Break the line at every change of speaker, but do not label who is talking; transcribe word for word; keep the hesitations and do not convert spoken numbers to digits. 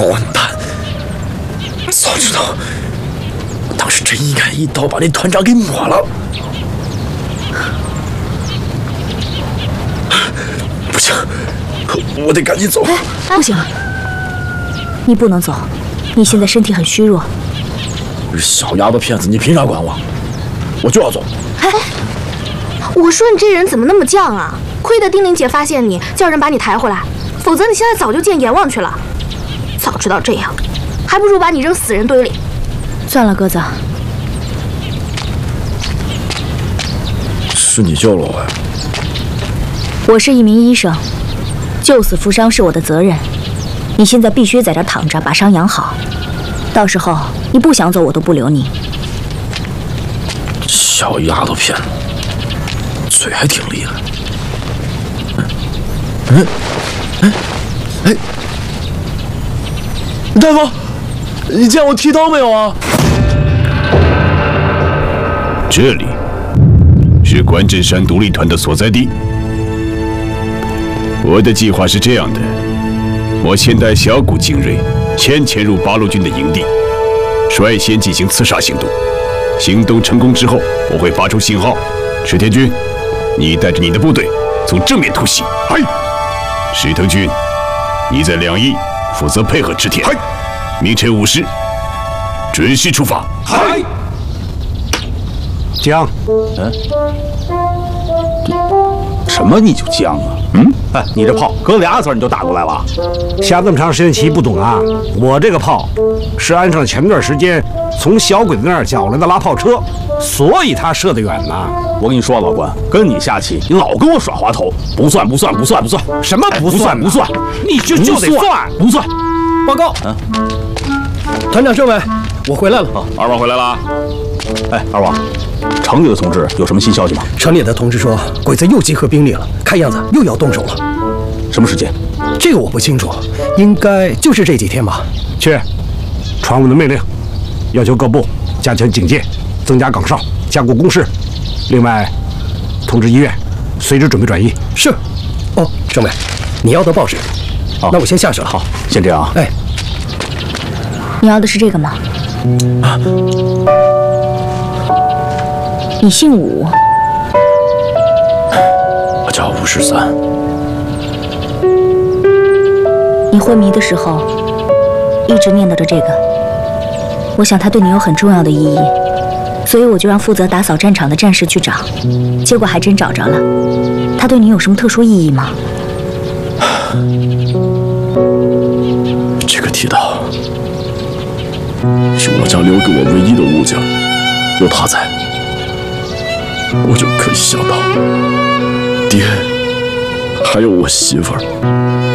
混蛋！早知道，当时真应该一刀把那团长给抹了。不行，我得赶紧走。
不行，你不能走，你现在身体很虚弱。
小丫头片子，你凭啥管我？我就要走。
哎，我说你这人怎么那么犟啊？亏得丁玲姐发现你，叫人把你抬回来，否则你现在早就见阎王去了。早知道这样，还不如把你扔死人堆里。算了，鸽子，
是你救了我呀。
我是一名医生，救死扶伤是我的责任。你现在必须在这躺着，把伤养好。到时候你不想走，我都不留你。
小丫头片子，嘴还挺厉害。嗯，哎，哎，大夫，你见我剃刀没有啊？
这里是关震山独立团的所在地。我的计划是这样的：我先带小谷精锐先潜入八路军的营地，率先进行刺杀行动。行动成功之后，我会发出信号，石田君，你带着你的部队从正面突袭。嗨，石藤君，你在两翼负责配合织田。嗨，明晨五时准时出发。
嗨，将，
嗯，什么你就将啊？
嗯，哎，你这炮隔俩子你就打过来了，下这么长时间棋不懂啊？我这个炮是安上前段时间从小鬼子那儿缴来的拉炮车，所以他射得远呐。
我跟你说，老关，跟你下棋，你老跟我耍滑头，不算不算不算不算，
什么不算
不算？
你就就得算，
不算。
报告，
嗯，
团长政委，我回来了。
哦，二王回来了。哎，二王，城里的同志有什么新消息吗？
城里的同志说，鬼子又集合兵力了，看样子又要动手了。
什么时间？
这个我不清楚，应该就是这几天吧。
去，传我的命令，要求各部加强警戒，增加岗哨，加固工事。另外，通知医院，随时准备转移。
是。哦，政委，你要的报纸。
好，
那我先下去了。
好，先这样啊。
哎，
你要的是这个吗？
啊，
你姓武？
我叫武十三。
你昏迷的时候一直念叨着这个，我想它对你有很重要的意义，所以我就让负责打扫战场的战士去找，结果还真找着了。它对你有什么特殊意义吗？
这个剃刀是我家留给我唯一的物件，有它在，我就可以想到爹，还有我媳妇儿。